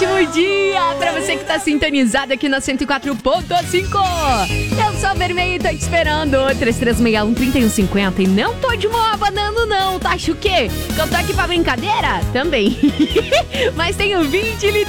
ótimo dia pra você que tá sintonizado aqui na 104.5. Eu sou a Vermelha e tô te esperando. 3361-3150. E não tô de mão abanando, não. Tá, acha o quê? Que eu tô aqui pra brincadeira? Também. Mas tenho 20 litros